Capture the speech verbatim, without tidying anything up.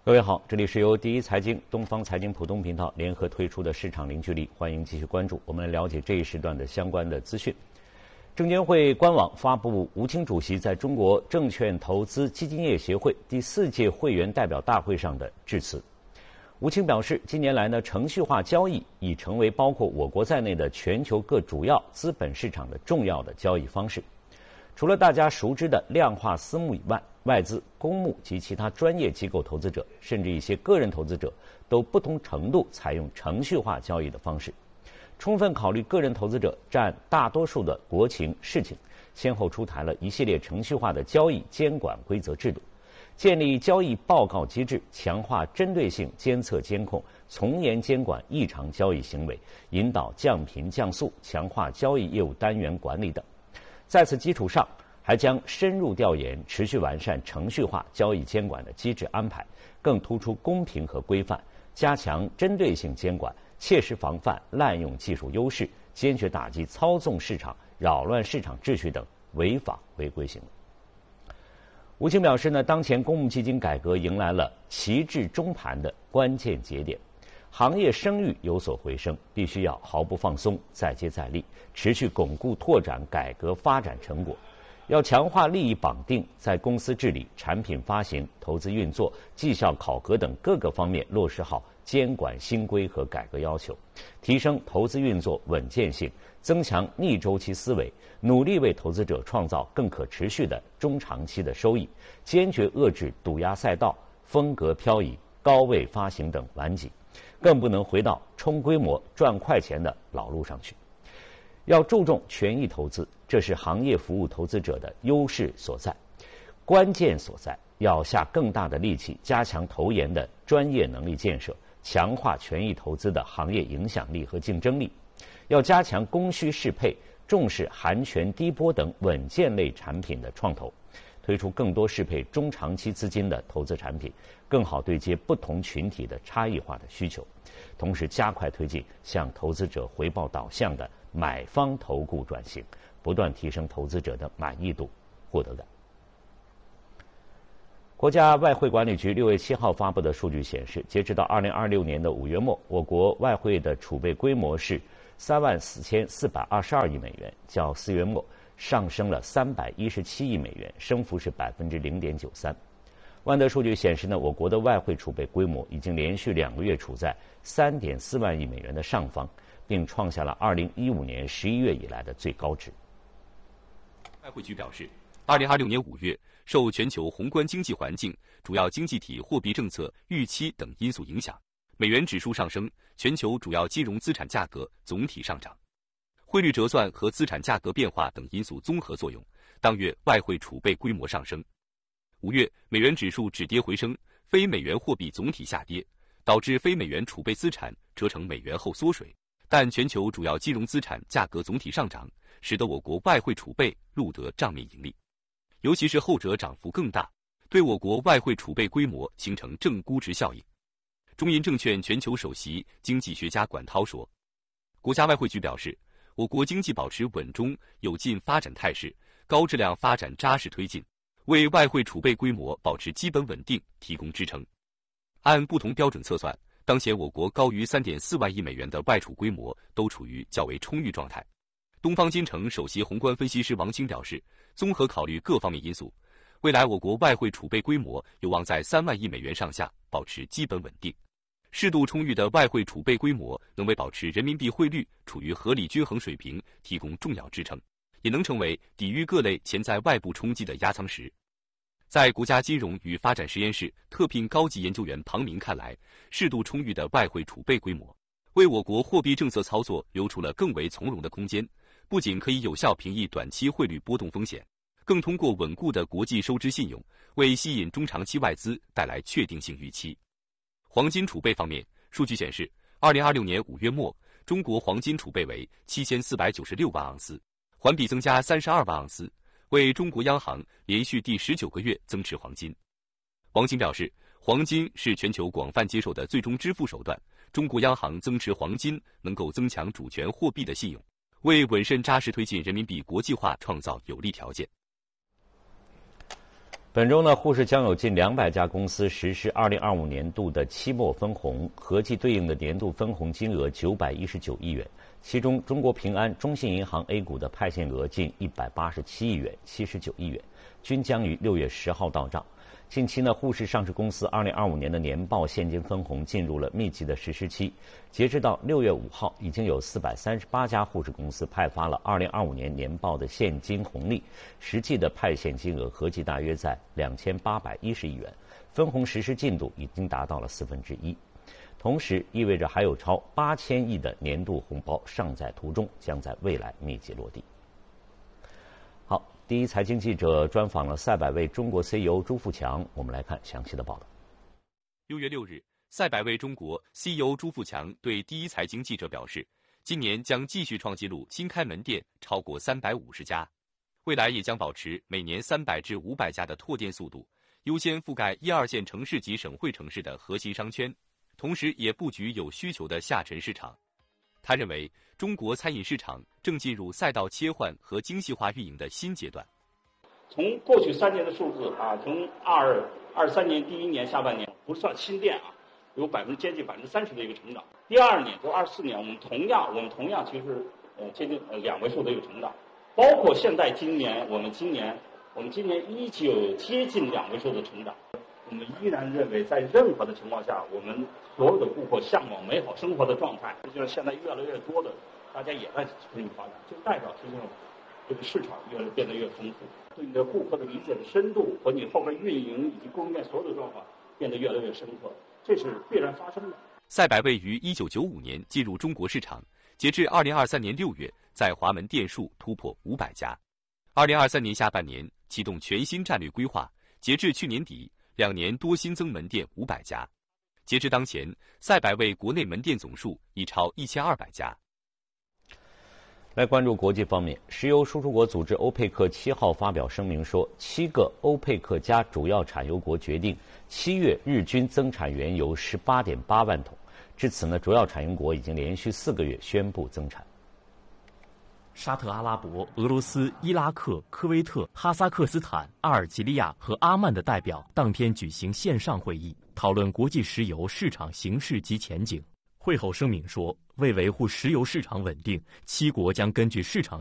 各位好，这里是由第一财经、东方财经浦东频道联合推出的市场零距离，欢迎继续关注。我们来了解这一时段的相关的资讯。证监会官网发布吴清主席在中国证券投资基金业协会第四届会员代表大会上的致辞。吴清表示，近年来呢，程序化交易已成为包括我国在内的全球各主要资本市场的重要的交易方式。除了大家熟知的量化私募以外，外资、公募及其他专业机构投资者，甚至一些个人投资者，都不同程度采用程序化交易的方式。充分考虑个人投资者占大多数的国情事情，先后出台了一系列程序化的交易监管规则制度，建立交易报告机制，强化针对性监测监控，从严监管异常交易行为，引导降频降速，强化交易业务单元管理等。在此基础上，还将深入调研，持续完善程序化交易监管的机制安排，更突出公平和规范，加强针对性监管，切实防范滥用技术优势，坚决打击操纵市场、扰乱市场秩序等违法违规行为。吴清表示呢，当前公募基金改革迎来了旗帜中盘的关键节点，行业声誉有所回升，必须要毫不放松，再接再厉，持续巩固拓展改革发展成果。要强化利益绑定，在公司治理、产品发行、投资运作、绩效考核等各个方面落实好监管新规和改革要求，提升投资运作稳健性，增强逆周期思维，努力为投资者创造更可持续的中长期的收益，坚决遏制赌压赛道、风格漂移、高位发行等顽疾，更不能回到冲规模、赚快钱的老路上去。要注重权益投资，这是行业服务投资者的优势所在、关键所在。要下更大的力气，加强投研的专业能力建设，强化权益投资的行业影响力和竞争力。要加强供需适配，重视含权低波等稳健类产品的创投，推出更多适配中长期资金的投资产品，更好对接不同群体的差异化的需求。同时加快推进向投资者回报导向的买方投顾转型，不断提升投资者的满意度、获得感。国家外汇管理局六月七号发布的数据显示，截止到二零二六年的五月末，我国外汇的储备规模是三万四千四百二十二亿美元，较四月末上升了三百一十七亿美元，升幅是百分之零点九三。万德数据显示呢，我国的外汇储备规模已经连续两个月处在三点四万亿美元的上方，并创下了二零一五年十一月以来的最高值。 外汇局表示，二零二六年五月，受全球宏观经济环境、主要经济体货币政策预期等因素影响，美元指数上升，全球主要金融资产价格总体上涨。汇率折算和资产价格变化等因素综合作用，当月外汇储备规模上升。五月，美元指数止跌回升，非美元货币总体下跌，导致非美元储备资产折成美元后缩水。但全球主要金融资产价格总体上涨，使得我国外汇储备录得账面盈利，尤其是后者涨幅更大，对我国外汇储备规模形成正估值效应。中银证券全球首席经济学家管涛说，国家外汇局表示，我国经济保持稳中有进发展态势，高质量发展扎实推进，为外汇储备规模保持基本稳定提供支撑。按不同标准测算，当前我国高于 三点四万亿美元的外储规模都处于较为充裕状态。东方金城首席宏观分析师王清表示，综合考虑各方面因素，未来我国外汇储备规模有望在三万亿美元上下保持基本稳定。适度充裕的外汇储备规模能为保持人民币汇率处于合理均衡水平提供重要支撑，也能成为抵御各类潜在外部冲击的压舱石。在国家金融与发展实验室特聘高级研究员庞明看来，适度充裕的外汇储备规模为我国货币政策操作留出了更为从容的空间，不仅可以有效平抑短期汇率波动风险，更通过稳固的国际收支信用，为吸引中长期外资带来确定性预期。黄金储备方面，数据显示，二零二六年五月末，中国黄金储备为七千四百九十六万盎司，环比增加三十二万盎司，为中国央行连续第十九个月增持黄金。王清表示，黄金是全球广泛接受的最终支付手段，中国央行增持黄金能够增强主权货币的信用，为稳慎扎实推进人民币国际化创造有利条件。 本周呢，沪市将有近两百家公司实施二零二五年度的期末分红，合计对应的年度分红金额九百一十九亿元。其中，中国平安、中信银行 A 股的派现额近一百八十七亿元、七十九亿元，均将于六月十号到账。近期呢，沪市上市公司二零二五年的年报现金分红进入了密集的实施期。截至到六月五号，已经有四百三十八家沪市公司派发了二零二五年年报的现金红利，实际的派现金额合计大约在两千八百一十亿元，分红实施进度已经达到了四分之一。同时，意味着还有超八千亿的年度红包尚在途中，将在未来密集落地。好，第一财经记者专访了赛百味中国 C E O 朱富强，我们来看详细的报道。 六月六日，赛百味中国 C E O 朱富强对第一财经记者表示，今年将继续创纪录，新开门店超过三百五十家，未来也将保持每年三百至五百家的拓店速度，优先覆盖一二线城市及省会城市的核心商圈，同时也布局有需求的下沉市场。他认为，中国餐饮市场正进入赛道切换和精细化运营的新阶段。 从过去三年的数字啊，从二二三年第一年下半年不算新店啊，有百分之接近百分之三十的一个成长。第二年就二四年，我们同样我们同样其实呃接近呃两位数的一个成长，包括现在今年我们今年我们今年依旧有接近两位数的成长。我们依然认为，在任何的情况下，我们所有的顾客向往美好生活的状态，实际上现在越来越多的，大家也在持续发展，就代表实际上这个市场越来变得越丰富，对你的顾客的理解的深度和你后边运营以及供应链所有的状况变得越来越深刻，这是必然发生的。 赛百味于一九九五年进入中国市场，截至二零二三年六月，在华门店数突破五百家。二零二三年下半年启动全新战略规划，截至去年底，两年多新增门店五百家。截至当前，赛百味国内门店总数已超一千二百家。 来关注国际方面，石油输出国组织欧佩克七号发表声明说，七个欧佩克加主要产油国决定七月日均增产原油十八点八万桶。至此呢，主要产油国已经连续四个月宣布增产。 沙特阿拉伯、俄罗斯、伊拉克、科威特、哈萨克斯坦、阿尔及利亚和阿曼的代表当天举行线上会议，讨论国际石油市场形势及前景。会后声明说，为维护石油市场稳定，七国将根据市场